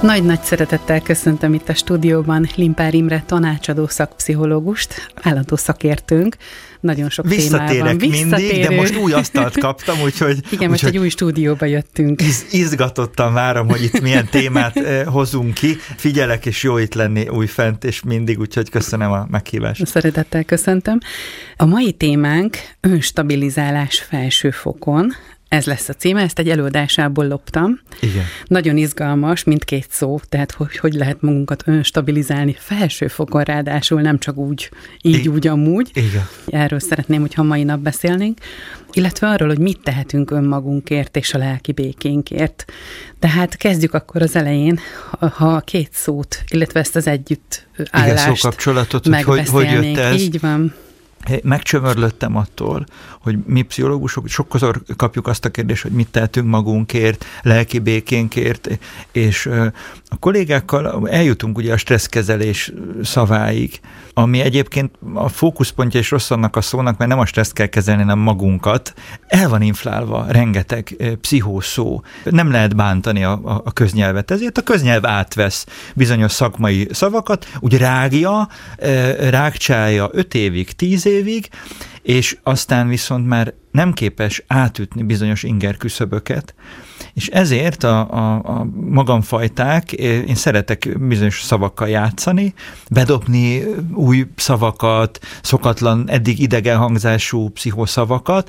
Nagy szeretettel köszöntöm itt a stúdióban Limpár Imre tanácsadó szakpszichológust, állandó szakértőnk, nagyon sok témában. Mindig, de most új asztalt kaptam, úgyhogy... Igen, most egy új stúdióba jöttünk. Izgatottan várom, hogy itt milyen témát hozunk ki. Figyelek, és jó itt lenni újfent, és mindig, úgyhogy köszönöm a meghívást. Szeretettel köszöntöm. A mai témánk önstabilizálás felső fokon. Ez lesz a címe, ezt egy előadásából loptam. Igen. Nagyon izgalmas, mindkét szó, tehát hogy lehet magunkat önstabilizálni felső fokon, ráadásul nem csak úgy, úgy, amúgy. Igen. Erről szeretném, hogyha mai nap beszélnénk, illetve arról, hogy mit tehetünk önmagunkért és a lelki békénkért. Tehát kezdjük akkor az elején, ha a két szót, illetve ezt az együttállást igen, szókapcsolatot, hogy jött ez. Így van. Megcsömörlöttem attól, hogy mi pszichológusok sokszor kapjuk azt a kérdést, hogy mit tehetünk magunkért, lelki békénkért, és a kollégákkal eljutunk ugye a stresszkezelés szaváig, ami egyébként a fókuszpontja is rossz annak a szónak, mert nem a stresszt kell kezelni, hanem magunkat. El van inflálva rengeteg pszichószó. Nem lehet bántani a köznyelvet, ezért a köznyelv átvesz bizonyos szakmai szavakat, úgy rágcsálja 5 évig, 10 évig, és aztán viszont már nem képes átütni bizonyos ingerküszöböket, és ezért a magamfajták, én szeretek bizonyos szavakkal játszani, bedobni új szavakat, szokatlan, eddig idegen hangzású pszichoszavakat,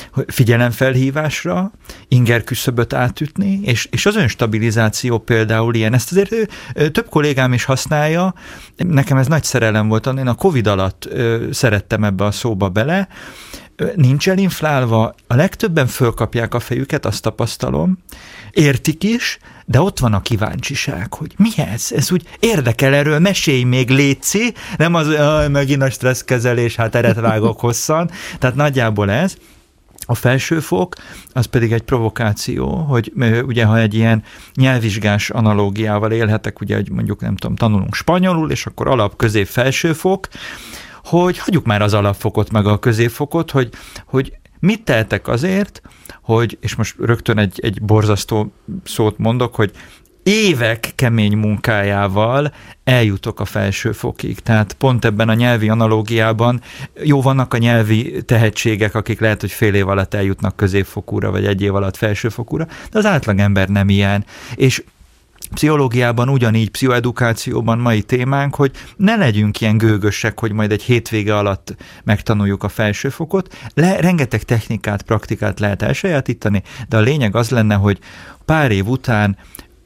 figyelemfelhívásra, ingerküszöböt átütni, és az önstabilizáció például ilyen. Ezt azért több kollégám is használja, nekem ez nagy szerelem volt, én a Covid alatt szerettem ebbe a szóba bele, nincs elinflálva, a legtöbben fölkapják a fejüket, azt tapasztalom, értik is, de ott van a kíváncsiság, hogy mi ez? Ez úgy érdekel, erről mesélj még, létszi, nem az, megint a stresszkezelés, hát eret vágok hosszan, tehát nagyjából ez. A felsőfok, az pedig egy provokáció, hogy ugye, ha egy ilyen nyelvvizsgás analógiával élhetek, ugye, hogy mondjuk nem tudom, tanulunk spanyolul, és akkor alap, közép, felsőfok, hogy hagyjuk már az alapfokot, meg a középfokot, hogy mit tehetek azért, hogy, és most rögtön egy borzasztó szót mondok, hogy évek kemény munkájával eljutok a felsőfokig. Tehát pont ebben a nyelvi analógiában jó vannak a nyelvi tehetségek, akik lehet, hogy fél év alatt eljutnak középfokúra, vagy 1 év alatt felsőfokúra, de az átlagember nem ilyen. És pszichológiában ugyanígy, pszichoedukációban mai témánk, hogy ne legyünk ilyen gőgösek, hogy majd egy hétvége alatt megtanuljuk a felsőfokot. Rengeteg technikát, praktikát lehet elsajátítani, de a lényeg az lenne, hogy pár év után,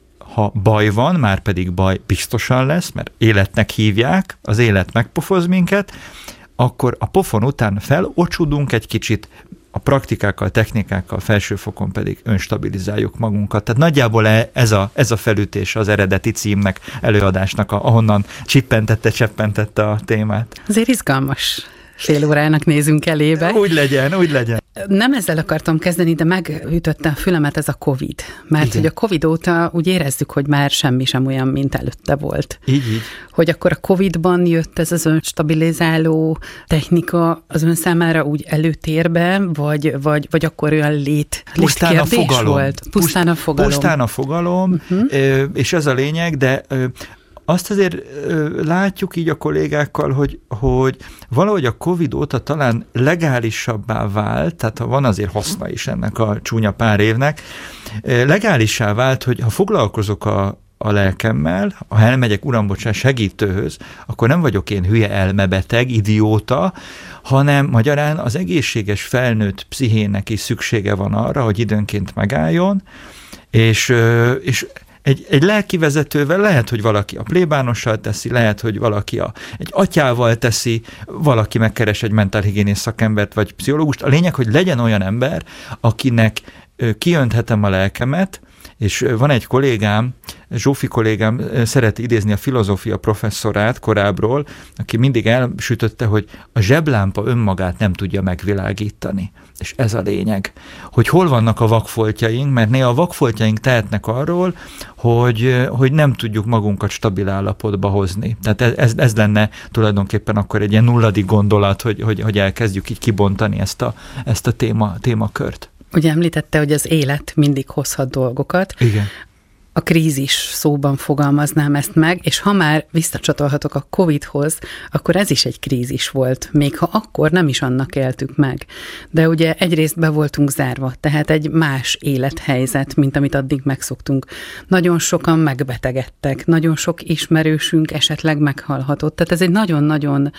ha baj van, már pedig baj biztosan lesz, mert életnek hívják, az élet megpofoz minket, akkor a pofon után felocsudunk egy kicsit, a praktikákkal, technikákkal, felsőfokon pedig önstabilizáljuk magunkat. Tehát nagyjából ez a felütés az eredeti címnek, előadásnak, ahonnan cseppentette a témát. Azért izgalmas. Fél órának nézünk elébe. Úgy legyen. Nem ezzel akartam kezdeni, de megütötte a fülemet ez a Covid. Mert igen, hogy a Covid óta úgy érezzük, hogy már semmi sem olyan, mint előtte volt. Így. Hogy akkor a Covidban jött ez az önstabilizáló technika az ön számára úgy előtérbe, vagy akkor olyan létkérdés volt? Pusztán a fogalom. És ez a lényeg, de... Azt azért látjuk így a kollégákkal, hogy valahogy a Covid óta talán legálisabbá vált, tehát van azért haszna is ennek a csúnya pár évnek, legálissá vált, hogy ha foglalkozok a lelkemmel, ha elmegyek, uram, bocsánat, segítőhöz, akkor nem vagyok én hülye elmebeteg, idióta, hanem magyarán az egészséges felnőtt pszichének is szüksége van arra, hogy időnként megálljon, és egy lelkivezetővel lehet, hogy valaki a plébánossal teszi, lehet, hogy valaki egy atyával teszi, valaki megkeres egy mentálhigiénész szakembert vagy pszichológust. A lényeg, hogy legyen olyan ember, akinek kiönthetem a lelkemet, és van egy kollégám, Zsófi kollégám szereti idézni a filozófia professzorát korábbról, aki mindig elsütötte, hogy a zseblámpa önmagát nem tudja megvilágítani. És ez a lényeg, hogy hol vannak a vakfoltjaink, mert néha a vakfoltjaink tehetnek arról, hogy nem tudjuk magunkat stabil állapotba hozni. Tehát ez lenne tulajdonképpen akkor egy ilyen nulladik gondolat, hogy elkezdjük így kibontani ezt a témakört. Ugye említette, hogy az élet mindig hozhat dolgokat. Igen. a krízis szóban fogalmaznám ezt meg, és ha már visszacsatolhatok a Covid-hoz, akkor ez is egy krízis volt, még ha akkor nem is annak éltük meg. De ugye egyrészt be voltunk zárva, tehát egy más élethelyzet, mint amit addig megszoktunk. Nagyon sokan megbetegedtek, nagyon sok ismerősünk esetleg meghalhatott, tehát ez egy nagyon-nagyon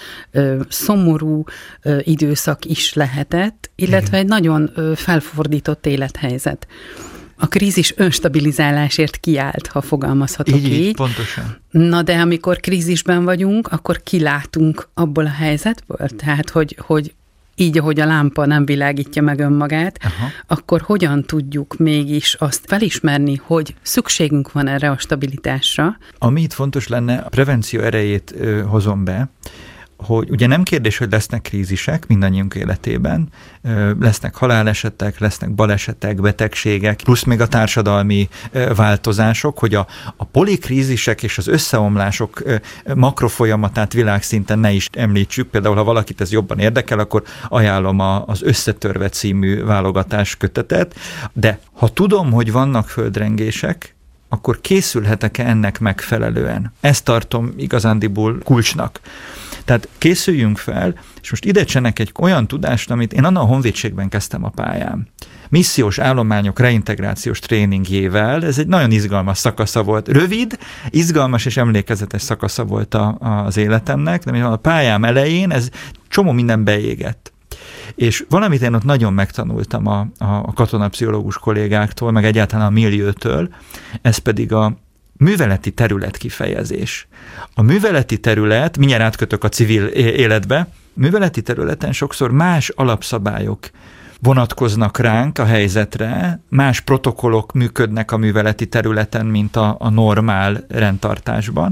szomorú időszak is lehetett, illetve egy nagyon felfordított élethelyzet. A krízis önstabilizálásért kiállt, ha fogalmazhatok így. Pontosan. Na de amikor krízisben vagyunk, akkor kilátunk abból a helyzetből? Tehát, hogy így, ahogy a lámpa nem világítja meg önmagát, akkor hogyan tudjuk mégis azt felismerni, hogy szükségünk van erre a stabilitásra? Ami itt fontos lenne, a prevenció erejét hozom be, hogy ugye nem kérdés, hogy lesznek krízisek mindannyiunk életében, lesznek halálesetek, lesznek balesetek, betegségek, plusz még a társadalmi változások, hogy a polikrízisek és az összeomlások makrofolyamatát világszinten ne is említsük. Például, ha valakit ez jobban érdekel, akkor ajánlom az Összetörve című válogatás kötetet, de ha tudom, hogy vannak földrengések, akkor készülhetek-e ennek megfelelően? Ezt tartom igazándiból kulcsnak. Tehát készüljünk fel, és most ide csenek egy olyan tudást, amit én annak a honvédségben kezdtem a pályám. Missziós állományok reintegrációs tréningjével, ez egy nagyon izgalmas szakasza volt. Rövid, izgalmas és emlékezetes szakasza volt az életemnek, de a pályám elején ez csomó minden beégett. És valamit én ott nagyon megtanultam a katonapszichológus kollégáktól, meg egyáltalán a milliótől, ez pedig a műveleti terület kifejezés. A műveleti terület, mindjárt átkötök a civil életbe, műveleti területen sokszor más alapszabályok vonatkoznak ránk a helyzetre, más protokollok működnek a műveleti területen, mint a normál rendtartásban.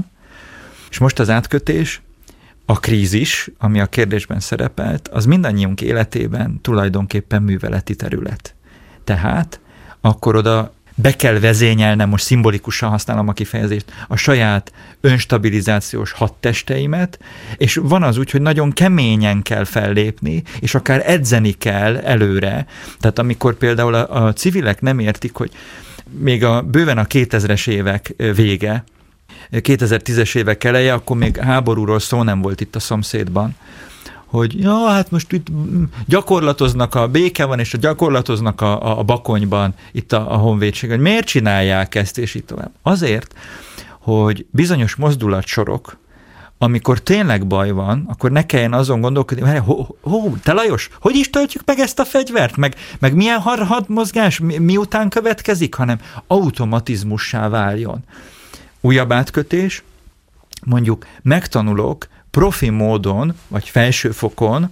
És most az átkötés, a krízis, ami a kérdésben szerepelt, az mindannyiunk életében tulajdonképpen műveleti terület. Tehát akkor oda be kell vezényelnem, most szimbolikusan használom a kifejezést, a saját önstabilizációs hadtesteimet, és van az úgy, hogy nagyon keményen kell fellépni, és akár edzeni kell előre. Tehát amikor például a civilek nem értik, hogy még bőven a 2000-es évek vége, 2010-es évek eleje, akkor még háborúról szó nem volt itt a szomszédban, hogy hát most itt gyakorlatoznak, a béke van, és gyakorlatoznak a Bakonyban itt a honvédség, hogy miért csinálják ezt, és így tovább. Azért, hogy bizonyos mozdulatsorok, amikor tényleg baj van, akkor ne kelljen azon gondolkodni, te Lajos, hogy is töltjük meg ezt a fegyvert? Meg milyen hadmozgás, miután következik, hanem automatizmussá váljon. Újabb átkötés, mondjuk megtanulok profi módon, vagy felsőfokon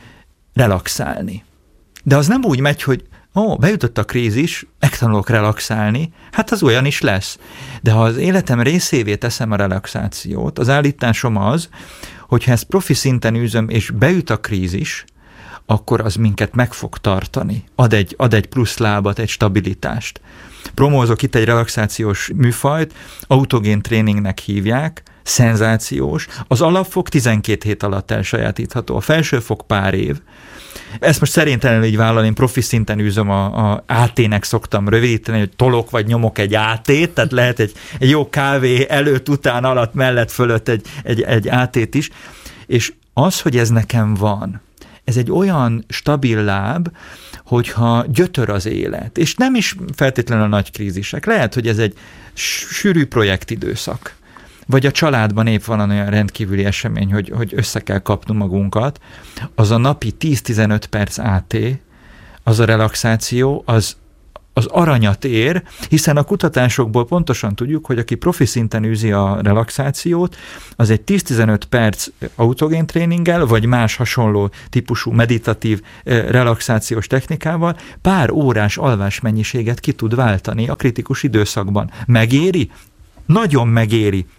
relaxálni. De az nem úgy megy, hogy bejutott a krízis, megtanulok relaxálni, hát az olyan is lesz. De ha az életem részévé teszem a relaxációt, az állításom az, hogyha ezt profi szinten űzöm, és beüt a krízis, akkor az minket meg fog tartani. Ad egy plusz lábat, egy stabilitást. Promózok itt egy relaxációs műfajt, autogén tréningnek hívják, szenzációs. Az alapfok 12 hét alatt elsajátítható, a felsőfok pár év. Ezt most szerintelenül így vállalni, én profi szinten űzöm, a AT-nek szoktam rövidíteni, hogy tolok vagy nyomok egy AT-t, tehát lehet egy jó kávé előtt, után, alatt, mellett, fölött egy AT-t is. És az, hogy ez nekem van, ez egy olyan stabil láb, hogyha gyötör az élet, és nem is feltétlenül a nagy krízisek. Lehet, hogy ez egy sűrű projektidőszak, vagy a családban épp van olyan rendkívüli esemény, hogy össze kell kapnunk magunkat, az a napi 10-15 perc AT, az a relaxáció, az aranyat ér, hiszen a kutatásokból pontosan tudjuk, hogy aki profi szinten űzi a relaxációt, az egy 10-15 perc autogén tréninggel, vagy más hasonló típusú meditatív relaxációs technikával pár órás alvásmennyiséget ki tud váltani a kritikus időszakban. Megéri? Nagyon megéri.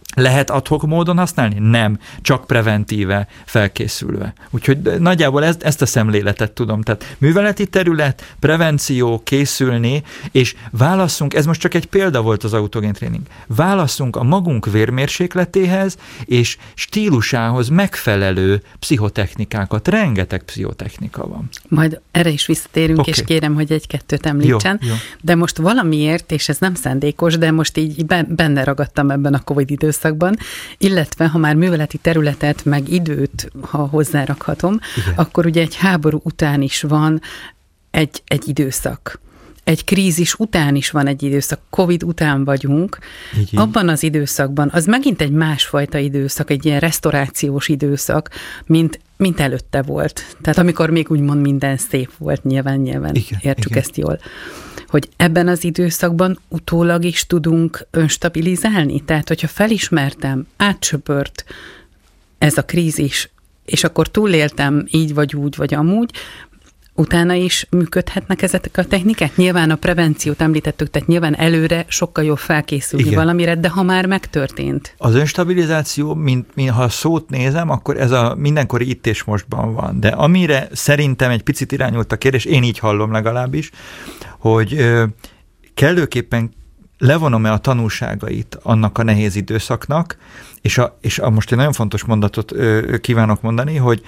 Lehet ad-hoc módon használni? Nem, csak preventíve, felkészülve. Úgyhogy nagyjából ezt a szemléletet tudom. Tehát műveleti terület, prevenció, készülni, és válasszunk, ez most csak egy példa volt az autogén tréning, válasszunk a magunk vérmérsékletéhez és stílusához megfelelő pszichotechnikákat. Rengeteg pszichotechnika van. Majd erre is visszatérünk, és kérem, hogy egy-kettőt említsen. Jó. De most valamiért, és ez nem szándékos, de most így benne ragadtam ebben a Covid időszakban, illetve ha már műveleti területet, meg időt, ha hozzárakhatom, igen, akkor ugye egy háború után is van egy időszak. Egy krízis után is van egy időszak, Covid után vagyunk. Így. Abban az időszakban, az megint egy másfajta időszak, egy ilyen resztorációs időszak, mint előtte volt. Tehát amikor még úgymond minden szép volt, nyilván igen, értsük ezt jól. Hogy ebben az időszakban utólag is tudunk önstabilizálni. Tehát, hogyha felismertem, átsöpört ez a krízis, és akkor túléltem így, vagy úgy, vagy amúgy, utána is működhetnek ezek a technikák? Nyilván a prevenciót említettük, tehát nyilván előre sokkal jobb felkészülni valamire, de ha már megtörtént. Az önstabilizáció, ha a szót nézem, akkor ez a mindenkori itt és mostban van. De amire szerintem egy picit irányult a kérdés, én így hallom legalábbis, hogy kellőképpen levonom-e a tanulságait annak a nehéz időszaknak, és most egy nagyon fontos mondatot kívánok mondani, hogy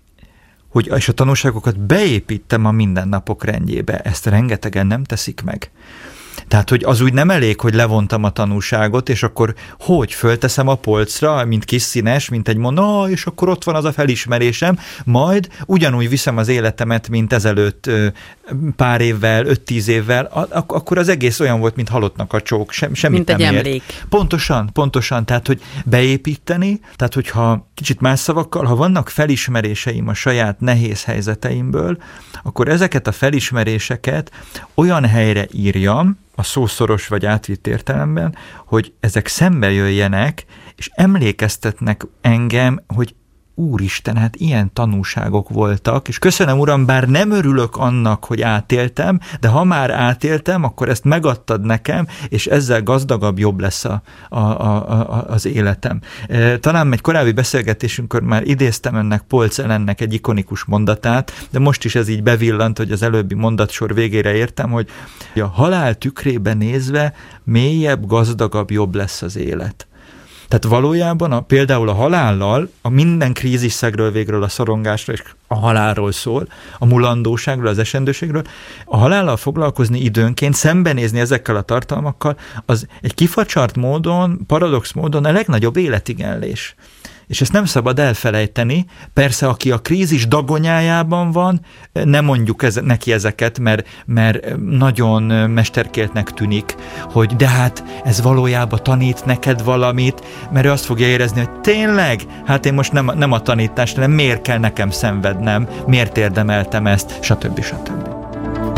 és a tanulságokat beépítem a mindennapok rendjébe. Ezt rengetegen nem teszik meg. Tehát, hogy az úgy nem elég, hogy levontam a tanulságot, és akkor fölteszem a polcra, mint kis színes, mint egy és akkor ott van az a felismerésem, majd ugyanúgy viszem az életemet, mint ezelőtt pár évvel, 5-10 évvel, akkor az egész olyan volt, mint halottnak a csók, semmit mint nem egy emlék. Pontosan, tehát, hogy beépíteni, tehát, hogyha kicsit más szavakkal, ha vannak felismeréseim a saját nehéz helyzeteimből, akkor ezeket a felismeréseket olyan helyre írjam, a szószoros vagy átvitt értelemben, hogy ezek szembe jöjjenek, és emlékeztetnek engem, hogy úristen, hát ilyen tanúságok voltak, és köszönöm, Uram, bár nem örülök annak, hogy átéltem, de ha már átéltem, akkor ezt megadtad nekem, és ezzel gazdagabb, jobb lesz az életem. Talán egy korábbi beszélgetésünkkor már idéztem önnek Polc Ellennek egy ikonikus mondatát, de most is ez így bevillant, hogy az előbbi mondatsor végére értem, hogy a halál tükrében nézve mélyebb, gazdagabb, jobb lesz az élet. Tehát valójában például a halállal, a minden krízisszegről végről a szorongásra és a halálról szól, a mulandóságról, az esendőségről. A halállal foglalkozni időnként, szembenézni ezekkel a tartalmakkal, az egy kifacsart módon, paradox módon a legnagyobb életigenlés. És ezt nem szabad elfelejteni. Persze, aki a krízis dagonyájában van, nem mondjuk neki ezeket, mert nagyon mesterkéltnek tűnik, hogy de hát ez valójában tanít neked valamit, mert ő azt fogja érezni, hogy tényleg, hát én most nem a tanítást, hanem miért kell nekem szenvednem, miért érdemeltem ezt, stb.